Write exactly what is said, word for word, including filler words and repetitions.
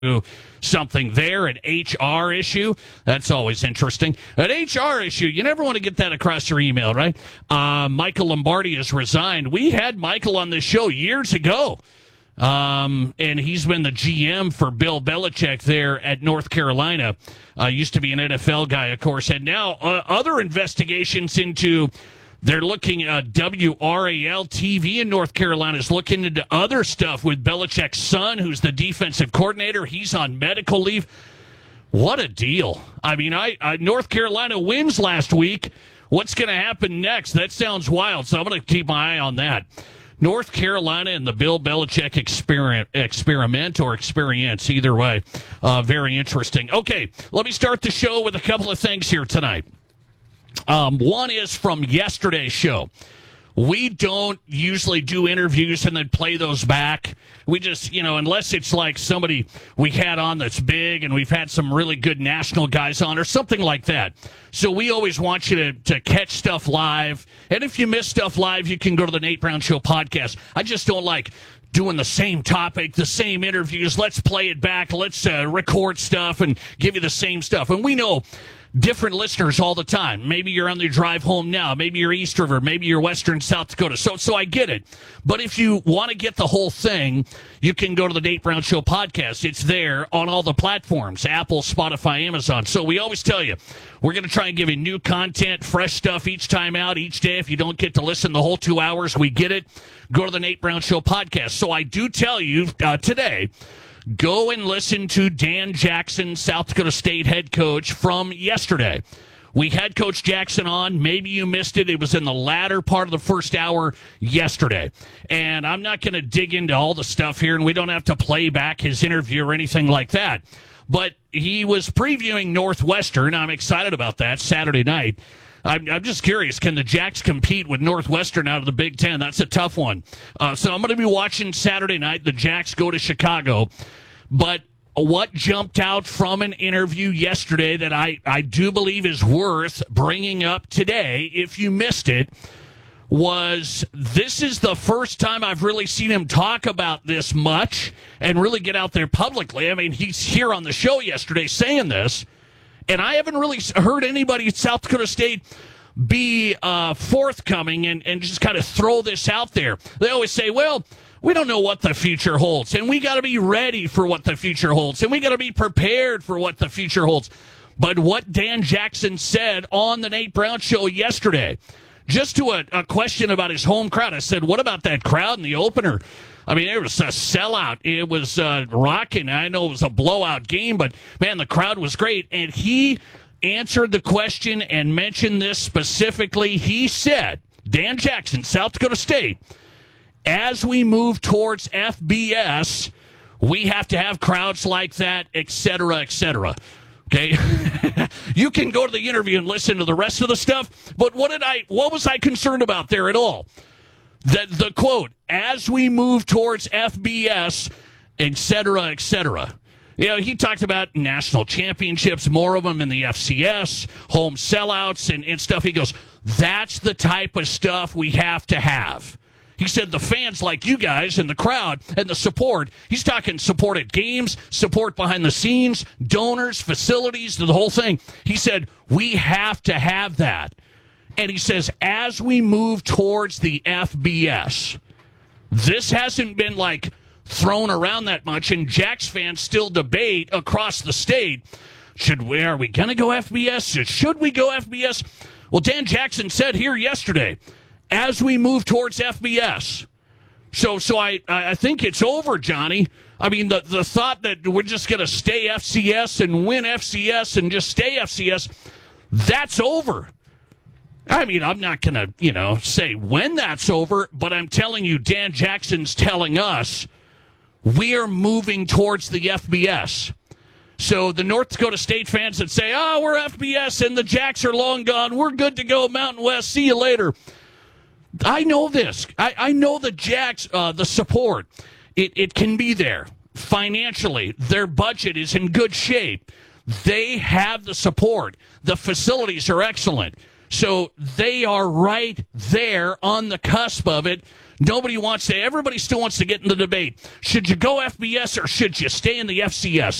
something there, an H R issue. That's always interesting. An H R issue, you never want to get that across your email, right? Uh, Michael Lombardi has resigned. We had Michael on this show years ago, um, and he's been the G M for Bill Belichick there at North Carolina. Uh, used to be an N F L guy, of course, and now uh, other investigations into... They're looking at W R A L T V in North Carolina is looking into other stuff with Belichick's son, who's the defensive coordinator. He's on medical leave. What a deal. I mean, I, I North Carolina wins last week. What's going to happen next? That sounds wild, so I'm going to keep my eye on that. North Carolina and the Bill Belichick experiment, experiment or experience, either way. Uh, very interesting. Okay, let me start the show with a couple of things here tonight. Um, one is from yesterday's show. We don't usually do interviews and then play those back. We just, you know, unless it's like somebody we had on that's big and we've had some really good national guys on or something like that. So we always want you to, to catch stuff live. And if you miss stuff live, you can go to the Nate Brown Show podcast. I just don't like doing the same topic, the same interviews. Let's play it back. Let's uh, record stuff and give you the same stuff. And we know different listeners all the time. Maybe you're on the drive home now. Maybe you're East River. Maybe you're Western South Dakota. So, so I get it. But if you want to get the whole thing, you can go to the Nate Brown Show podcast. It's there on all the platforms, Apple, Spotify, Amazon. So we always tell you, we're going to try and give you new content, fresh stuff each time out, each day. If you don't get to listen the whole two hours, we get it. Go to the Nate Brown Show podcast. So I do tell you uh, today, go and listen to Dan Jackson, South Dakota State head coach from yesterday. We had Coach Jackson on. Maybe you missed it. It was in the latter part of the first hour yesterday. And I'm not going to dig into all the stuff here, and we don't have to play back his interview or anything like that. But he was previewing Northwestern. I'm excited about that Saturday night. I'm, I'm just curious, can the Jacks compete with Northwestern out of the Big Ten? That's a tough one. Uh, so I'm going to be watching Saturday night. The Jacks go to Chicago. But what jumped out from an interview yesterday that I, I do believe is worth bringing up today, if you missed it, was this is the first time I've really seen him talk about this much and really get out there publicly. I mean, he's here on the show yesterday saying this. And I haven't really heard anybody at South Dakota State be uh, forthcoming and, and just kind of throw this out there. They always say, well, we don't know what the future holds, and we got to be ready for what the future holds, and we got to be prepared for what the future holds. But what Dan Jackson said on the Nate Brown Show yesterday, just to a, a question about his home crowd, I said, what about that crowd in the opener? I mean, it was a sellout. It was uh, rocking. I know it was a blowout game, but, man, the crowd was great. And he answered the question and mentioned this specifically. He said, Dan Jackson, South Dakota State, as we move towards F B S, we have to have crowds like that, et cetera, et cetera. Okay? You can go to the interview and listen to the rest of the stuff, but what did I? What was I concerned about there at all? The, the quote, as we move towards F B S, et cetera, et cetera. You know, he talked about national championships, more of them in the F C S, home sellouts and, and stuff. He goes, that's the type of stuff we have to have. He said the fans like you guys and the crowd and the support, he's talking support at games, support behind the scenes, donors, facilities, the whole thing. He said, we have to have that. And he says, as we move towards the F B S, this hasn't been like thrown around that much, and Jacks fans still debate across the state, should we, are we going to go F B S? Should we go F B S? Well, Dan Jackson said here yesterday, as we move towards F B S. So so I, I think it's over, Johnny. I mean, the, the thought that we're just going to stay F C S and win F C S and just stay F C S, that's over. I mean, I'm not going to, you know, say when that's over, but I'm telling you, Dan Jackson's telling us we are moving towards the F B S. So the North Dakota State fans that say, oh, we're F B S and the Jacks are long gone, we're good to go, Mountain West, see you later. I know this. I, I know the Jacks, uh, the support, it, it can be there. Financially, their budget is in good shape. They have the support. The facilities are excellent. So they are right there on the cusp of it. Nobody wants to, everybody still wants to get in the debate. Should you go F B S or should you stay in the F C S?